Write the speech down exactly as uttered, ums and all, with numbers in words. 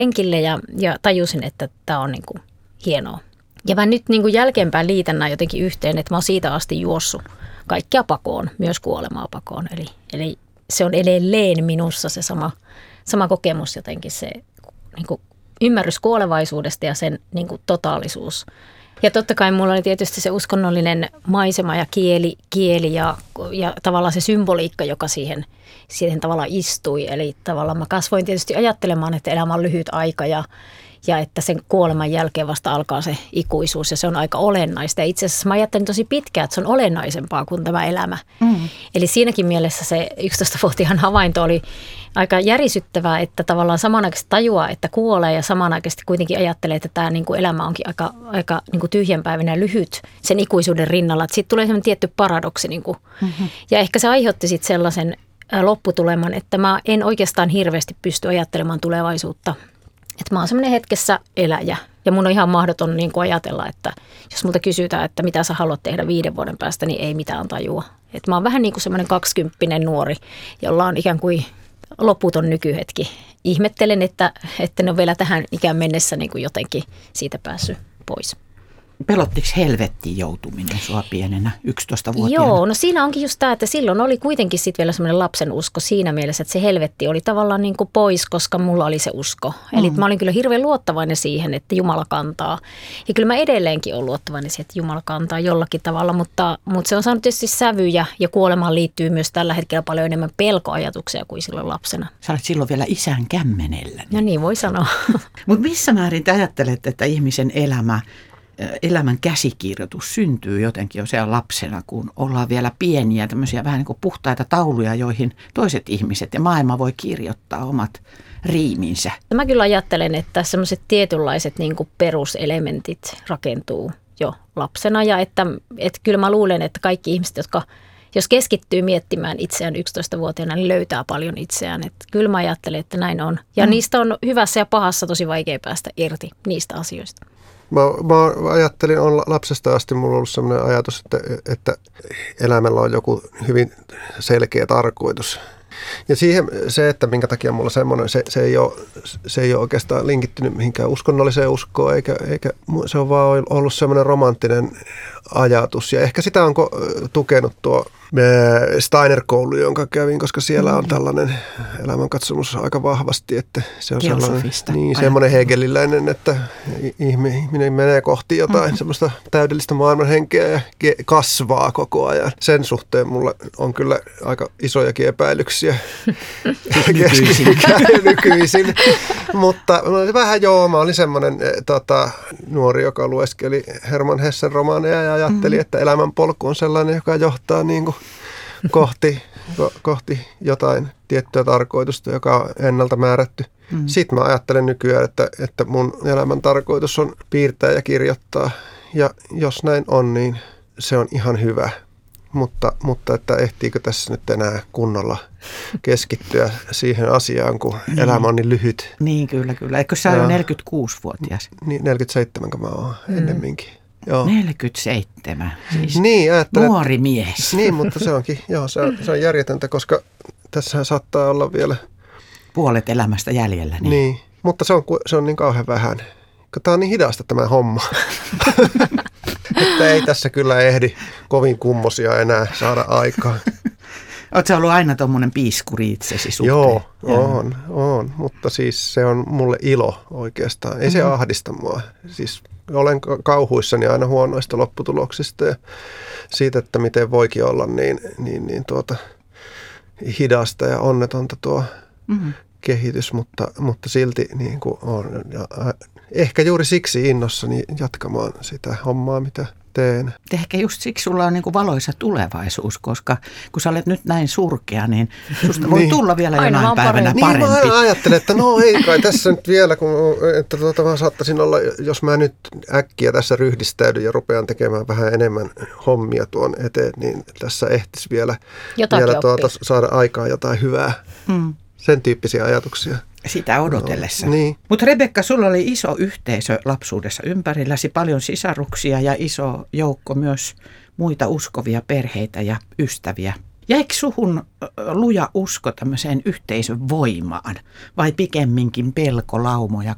penkille ja, ja tajusin, että tämä on niin kuin hienoa. Ja mä nyt niin kuin jälkeenpäin liitän nämä jotenkin yhteen, että mä oon siitä asti juossut kaikkea pakoon, myös kuolemaa pakoon. Eli, eli se on edelleen minussa se sama, sama kokemus jotenkin, se niin kuin ymmärrys kuolevaisuudesta ja sen niin kuin totaalisuus. Ja totta kai mulla oli tietysti se uskonnollinen maisema ja kieli, kieli ja, ja tavallaan se symboliikka, joka siihen, siihen tavallaan istui. Eli tavallaan mä kasvoin tietysti ajattelemaan, että elämä on lyhyt aika ja, ja että sen kuoleman jälkeen vasta alkaa se ikuisuus ja se on aika olennaista. Ja itse asiassa mä ajattelin tosi pitkään, että se on olennaisempaa kuin tämä elämä. Mm. Eli siinäkin mielessä se yksitoistavuotiaan havainto oli aika järisyttävää, että tavallaan samanaikaisesti tajuaa, että kuolee ja samanaikaisesti kuitenkin ajattelee, että tämä niin kuin elämä onkin aika, aika niin kuin tyhjänpäiväinen ja lyhyt sen ikuisuuden rinnalla. Sitten tulee sellainen tietty paradoksi. Niin kuin. Mm-hmm. Ja ehkä se aiheutti sitten sellaisen lopputuleman, että mä en oikeastaan hirveästi pysty ajattelemaan tulevaisuutta. Että mä oon semmoinen hetkessä eläjä ja mun on ihan mahdoton niin kuin ajatella, että jos multa kysytään, että mitä sä haluat tehdä viiden vuoden päästä, niin ei mitään tajua. Että mä oon vähän niin kuin semmoinen kaksikymppinen nuori, jolla on ikään kuin loputon nykyhetki. Ihmettelen, että, että ne on vielä tähän ikään mennessä niin kuin jotenkin siitä päässyt pois. Pelottiko helvettiin joutuminen sua pienenä yksitoistavuotiaana? Joo, no siinä onkin just tämä, että silloin oli kuitenkin sitten vielä semmoinen lapsen usko siinä mielessä, että se helvetti oli tavallaan niin kuin pois, koska mulla oli se usko. Mm. Eli mä olin kyllä hirveän luottavainen siihen, että Jumala kantaa. Ja kyllä mä edelleenkin olen luottavainen siihen, että Jumala kantaa jollakin tavalla, mutta, mutta se on saanut tietysti sävyjä ja kuolemaan liittyy myös tällä hetkellä paljon enemmän pelkoajatuksia kuin silloin lapsena. Sä olet silloin vielä isän kämmenellä. Niin. No niin voi sanoa. Mutta missä määrin te ajattelet, että ihmisen elämä elämän käsikirjoitus syntyy jotenkin jo siellä lapsena, kun ollaan vielä pieniä, tämmöisiä vähän niin kuin puhtaita tauluja, joihin toiset ihmiset ja maailma voi kirjoittaa omat riiminsä. Mä kyllä ajattelen, että semmoiset tietynlaiset niin kuin peruselementit rakentuu jo lapsena ja että, että kyllä mä luulen, että kaikki ihmiset, jotka jos keskittyy miettimään itseään yksitoistavuotiaana, niin löytää paljon itseään. Että kyllä mä ajattelen, että näin on. Ja mm. niistä on hyvässä ja pahassa tosi vaikea päästä irti niistä asioista. Mä, mä ajattelin, on lapsesta asti mulla on ollut sellainen ajatus, että, että elämällä on joku hyvin selkeä tarkoitus. Ja siihen se, että minkä takia mulla semmoinen, se, se, ei ole, se ei ole oikeastaan linkittynyt mihinkään uskonnolliseen uskoon, eikä, eikä se on vaan ollut semmoinen romanttinen ajatus. Ja ehkä sitä on tukenut tuo Steiner-koulu, jonka kävin, koska siellä on tällainen elämänkatsomus aika vahvasti, että se on sellainen, niin, semmoinen hegeliläinen, että ihminen menee kohti jotain mm-hmm. semmoista täydellistä maailmanhenkeä ja kasvaa koko ajan. Sen suhteen mulla on kyllä aika isojakin epäilyksiä nykyisin. nykyisin. Mutta vähän joo, mä olin semmoinen tota, nuori, joka lueskeli Hermann Hessen romaaneja ja ajatteli, mm-hmm. että elämänpolku on sellainen, joka johtaa niin kuin kohti, ko, kohti jotain tiettyä tarkoitusta, joka on ennalta määrätty. Mm. Sitten mä ajattelen nykyään, että, että mun elämän tarkoitus on piirtää ja kirjoittaa. Ja jos näin on, niin se on ihan hyvä. Mutta, mutta että ehtiikö tässä nyt enää kunnolla keskittyä siihen asiaan, kun mm. elämä on niin lyhyt. Niin, kyllä, kyllä. Eikö sä ole neljäkymmentäkuusivuotias? Niin, neljäkymmentäseitsemän, kun mä oon mm. ennemminkin. Joo. neljäkymmentäseitsemän, siis niin, nuori mies. Niin, mutta se onkin, joo, se on, se on järjetöntä, koska tässähän saattaa olla vielä puolet elämästä jäljellä. Niin, niin mutta se on, se on niin kauhean vähän. Tämä on niin hidasta tämä homma, että ei tässä kyllä ehdi kovin kummosia enää saada aikaa. Oletko sä ollut aina tuommoinen piiskuri itsesi suhteen? Joo, on, on, mutta siis se on mulle ilo oikeastaan. Ei mm-hmm. se ahdista mua. Siis olen kauhuissani aina huonoista lopputuloksista ja siitä, että miten voikin olla niin, niin, niin tuota, hidasta ja onnetonta tuo mm-hmm. kehitys, mutta, mutta silti niin kuin on. Ja ehkä juuri siksi innossani jatkamaan sitä hommaa, mitä teen. Ehkä just siksi sulla on niin kuin valoisa tulevaisuus, koska kun sä olet nyt näin surkea, niin susta voi niin. tulla vielä aina jonain päivänä parempi. Niin mä ajattelen, että no ei kai tässä nyt vielä, kun, että tuota, mä saattaisin olla, jos mä nyt äkkiä tässä ryhdistäydyn ja rupean tekemään vähän enemmän hommia tuon eteen, niin tässä ehtisi vielä, vielä tuota, saada aikaa jotain hyvää. Hmm. Sen tyyppisiä ajatuksia. Sitä odotellessa. No, niin. Mutta Rebekka, sulla oli iso yhteisö lapsuudessa ympärilläsi, paljon sisaruksia ja iso joukko myös muita uskovia perheitä ja ystäviä. Jäikö suhun luja usko tämmöiseen yhteisön voimaan vai pikemminkin pelko laumoja